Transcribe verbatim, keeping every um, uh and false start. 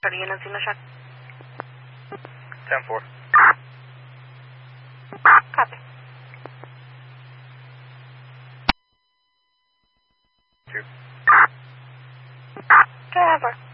Are you units in the shot? ten four. Copy. Two. Driver.